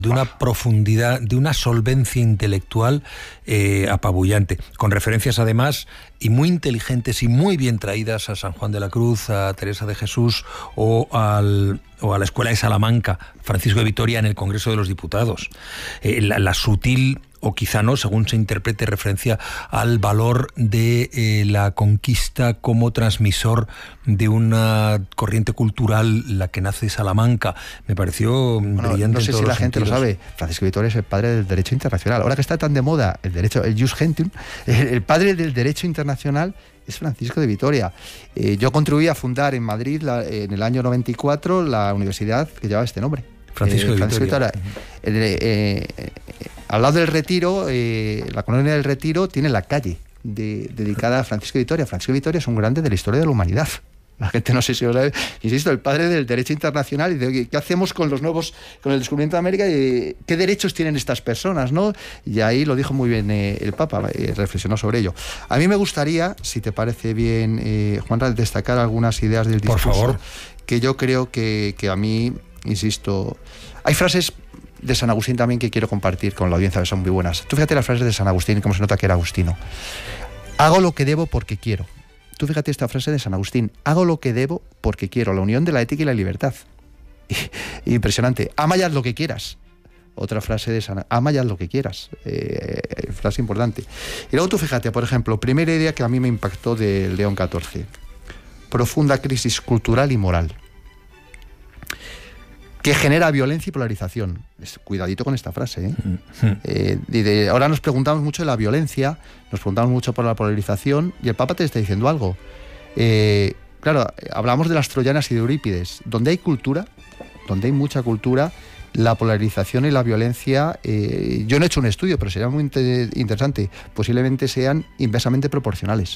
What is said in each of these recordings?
de una profundidad, de una solvencia intelectual apabullante, con referencias además y muy inteligentes y muy bien traídas a San Juan de la Cruz, a Teresa de Jesús o a la Escuela de Salamanca, Francisco de Vitoria en el Congreso de los Diputados. La sutil, o quizá no, según se interprete, referencia al valor de la conquista como transmisor de una corriente cultural, la que nace Salamanca. Me pareció brillante. No sé si la gente lo sabe, Francisco de Vitoria es el padre del derecho internacional. Ahora que está tan de moda el derecho, el jus gentium, el padre del derecho internacional es Francisco de Vitoria. Yo contribuí a fundar en Madrid, en el año 94, la universidad que llevaba este nombre. Francisco de Vitoria. Al lado del Retiro, la colonia del Retiro tiene la calle dedicada a Francisco de Vitoria. Francisco de Vitoria es un grande de la historia de la humanidad. La gente no sé si lo sabe. Insisto, el padre del derecho internacional, y de qué hacemos con los nuevos, con el descubrimiento de América, y qué derechos tienen estas personas, ¿no? Y ahí lo dijo muy bien el Papa, reflexionó sobre ello. A mí me gustaría, si te parece bien, Juanra, destacar algunas ideas del discurso. Por favor. Que yo creo que a mí, insisto, hay frases de San Agustín también que quiero compartir con la audiencia, que son muy buenas. Tú fíjate las frases de San Agustín, cómo se nota que era agustino. Hago lo que debo porque quiero. Tú fíjate esta frase de San Agustín: hago lo que debo porque quiero, la unión de la ética y la libertad. Impresionante. Ama y haz lo que quieras. Otra frase de San, ama y haz lo que quieras. Frase importante. Y luego tú fíjate, por ejemplo, primera idea que a mí me impactó de León XIV: profunda crisis cultural y moral, que genera violencia y polarización. Cuidadito con esta frase, ¿eh? Ahora nos preguntamos mucho de la violencia, nos preguntamos mucho por la polarización, y el Papa te está diciendo algo. Claro, hablamos de las troyanas y de Eurípides. Donde hay cultura, donde hay mucha cultura, la polarización y la violencia, yo no he hecho un estudio, pero sería muy interesante, posiblemente sean inversamente proporcionales.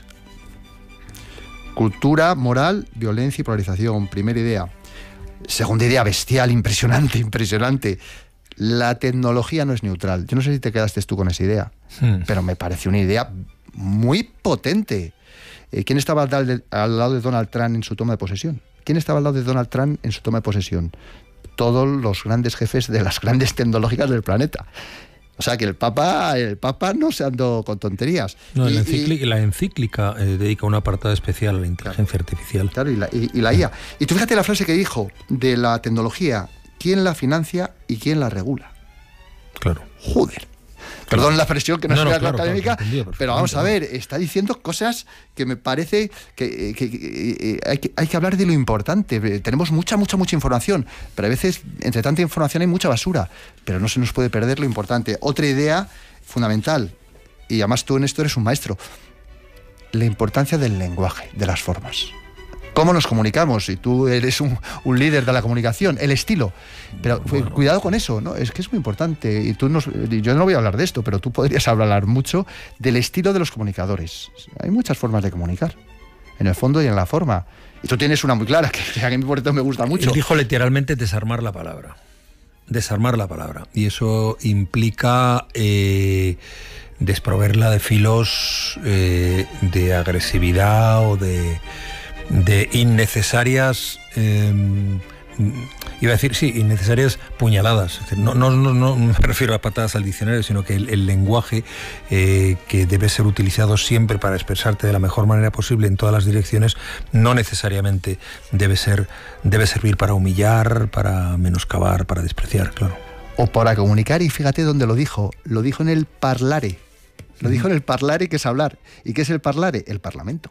Cultura, moral, violencia y polarización, primera idea. Segunda idea, bestial, impresionante. La tecnología no es neutral. Yo no sé si te quedaste tú con esa idea, pero me parece una idea muy potente. ¿Quién estaba al lado de Donald Trump en su toma de posesión? ¿Quién estaba al lado de Donald Trump en su toma de posesión? Todos los grandes jefes de las grandes tecnológicas del planeta. O sea que el Papa no se andó con tonterías. No, la encíclica dedica un apartado especial a la inteligencia artificial. Claro, y la IA. Y tú fíjate la frase que dijo de la tecnología: ¿quién la financia y quién la regula? Claro. Joder. Perdón la expresión que no es claro, académica, pero vamos a ver, está diciendo cosas que me parece que hay que hablar de lo importante. Tenemos mucha información, pero a veces entre tanta información hay mucha basura, pero no se nos puede perder lo importante. Otra idea fundamental, y además tú en esto eres un maestro: la importancia del lenguaje, de las formas. ¿Cómo nos comunicamos? Y tú eres un líder de la comunicación, el estilo. Pero cuidado con eso, ¿no? Es que es muy importante. Y yo no voy a hablar de esto, pero tú podrías hablar mucho del estilo de los comunicadores. Hay muchas formas de comunicar, en el fondo y en la forma. Y tú tienes una muy clara, que a mí por eso me gusta mucho. Él dijo literalmente desarmar la palabra. Desarmar la palabra. Y eso implica desproverla de filos de agresividad o de innecesarias, iba a decir, sí, innecesarias puñaladas. Es decir, no me refiero a patadas al diccionario, sino que el lenguaje que debe ser utilizado siempre para expresarte de la mejor manera posible en todas las direcciones, no necesariamente debe servir para humillar, para menoscabar, para despreciar, claro. O para comunicar, y fíjate dónde lo dijo en el parlare. Lo dijo en el parlare, que es hablar. ¿Y qué es el parlare? El Parlamento.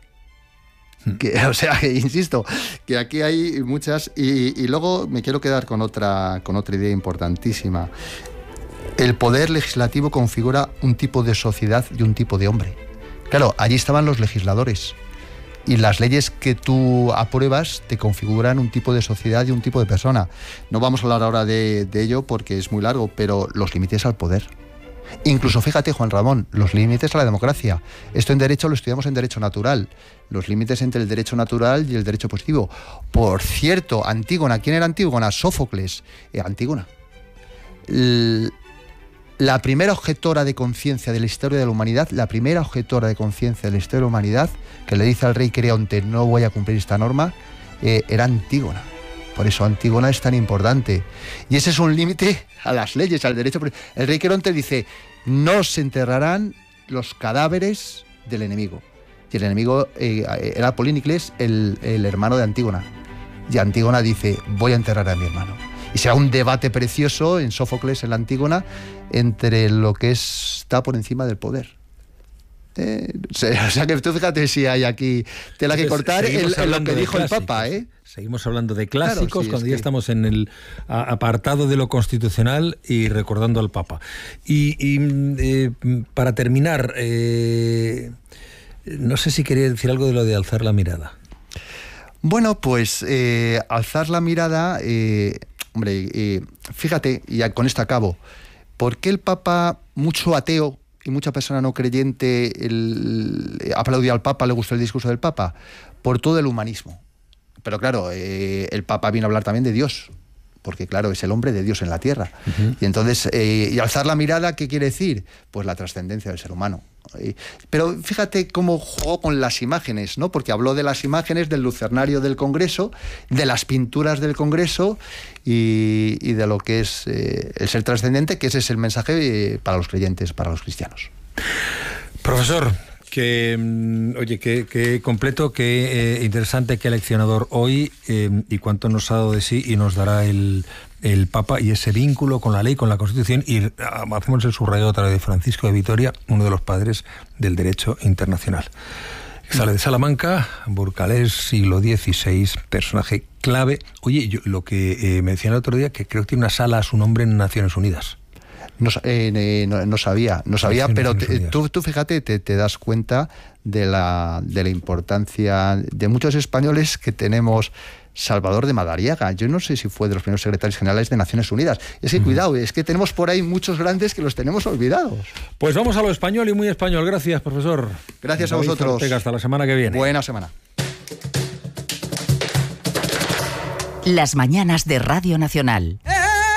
O sea, insisto, que aquí hay muchas, y luego me quiero quedar con otra idea importantísima. El poder legislativo configura un tipo de sociedad y un tipo de hombre. Claro, allí estaban los legisladores, y las leyes que tú apruebas te configuran un tipo de sociedad y un tipo de persona. No vamos a hablar ahora de ello porque es muy largo, pero los límites al poder. Incluso, fíjate, Juan Ramón, los límites a la democracia. Esto en derecho lo estudiamos en derecho natural. Los límites entre el derecho natural y el derecho positivo. Por cierto, Antígona, ¿quién era Antígona? Sófocles. Antígona. La primera objetora de conciencia de la historia de la humanidad, que le dice al rey Creonte: no voy a cumplir esta norma, era Antígona. Por eso Antígona es tan importante. Y ese es un límite a las leyes, al derecho. El rey Queronte dice, no se enterrarán los cadáveres del enemigo. Y el enemigo era Polínicles, el hermano de Antígona. Y Antígona dice, voy a enterrar a mi hermano. Y será un debate precioso en Sófocles, en la Antígona, entre lo que está por encima del poder. O sea que tú fíjate si hay aquí tela que cortar en lo que dijo el Papa. Seguimos hablando de clásicos, claro, sí, cuando ya estamos en el apartado de lo constitucional y recordando al Papa. Y para terminar, no sé si quería decir algo de lo de alzar la mirada. Bueno, pues alzar la mirada, fíjate, y con esto acabo, ¿por qué el Papa, mucho ateo y mucha persona no creyente, aplaudió al Papa, le gustó el discurso del Papa? Por todo el humanismo. Pero claro, el Papa vino a hablar también de Dios, porque claro, es el hombre de Dios en la tierra. Uh-huh. Y entonces, y alzar la mirada, ¿qué quiere decir? Pues la trascendencia del ser humano. Pero fíjate cómo jugó con las imágenes, ¿no? Porque habló de las imágenes del lucernario del Congreso, de las pinturas del Congreso y de lo que es el ser trascendente, que ese es el mensaje para los creyentes, para los cristianos. Profesor, qué completo, qué interesante, qué leccionador hoy, y cuánto nos ha dado de sí y nos dará el Papa, y ese vínculo con la ley, con la Constitución, y hacemos el subrayado otra vez de Francisco de Vitoria, uno de los padres del derecho internacional. Sale de Salamanca, burgalés, siglo XVI, personaje clave. Oye, lo que me decían el otro día, que creo que tiene una sala a su nombre en Naciones Unidas. No sabía, pero tú fíjate, te das cuenta de la importancia de muchos españoles que tenemos. Salvador de Madariaga, yo no sé si fue de los primeros secretarios generales de Naciones Unidas. Es que cuidado, es que tenemos por ahí muchos grandes que los tenemos olvidados. Pues vamos a lo español y muy español. Gracias, profesor. Gracias a vosotros. Ortega, hasta la semana que viene. Buena semana. Las mañanas de Radio Nacional.